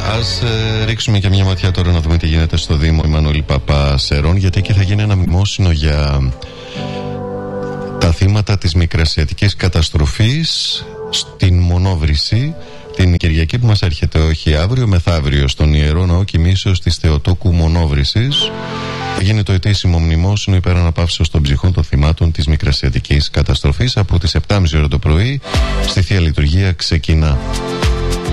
Ας ρίξουμε και μια ματιά τώρα να δούμε τι γίνεται στο Δήμο Εμμανουήλ Παπά Σερών, γιατί εκεί θα γίνει ένα μνημόσυνο για τα θύματα της μικρασιατικής καταστροφής στην Μονόβρηση την Κυριακή που μας έρχεται, όχι αύριο, μεθαύριο, στον Ιερό Ναό Κοιμήσεως της Θεοτόκου Μονόβρησης. Θα γίνει το ετήσιμο μνημόσυνο υπέρ αναπαύσεως των ψυχών των θυμάτων της μικρασιατικής καταστροφής από τις 7.30 ώρα το πρωί. Στη Θεία Λειτουργία ξεκινά.